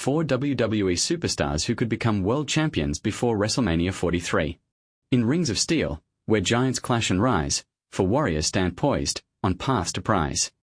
4 WWE superstars who could become world champions before WrestleMania 43. In Rings of Steel, where giants clash and rise, for warriors stand poised, on paths to prize.